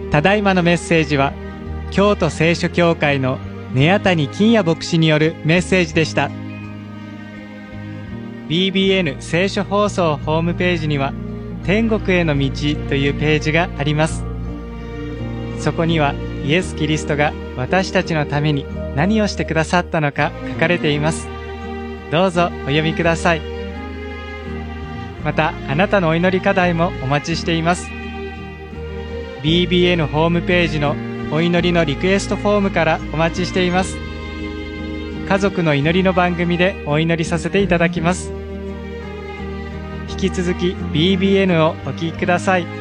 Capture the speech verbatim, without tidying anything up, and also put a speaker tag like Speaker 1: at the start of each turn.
Speaker 1: ただいまのメッセージは京都聖書協会の根谷金也牧師によるメッセージでした。 ビービーエヌ 聖書放送ホームページには天国への道というページがあります。そこにはイエス・キリストが私たちのために何をしてくださったのか書かれています。どうぞお読みください。またあなたのお祈り課題もお待ちしています。 ビービーエヌ ホームページのお祈りのリクエストフォームからお待ちしています。家族の祈りの番組でお祈りさせていただきます。引き続き ビービーエヌ をお聞きください。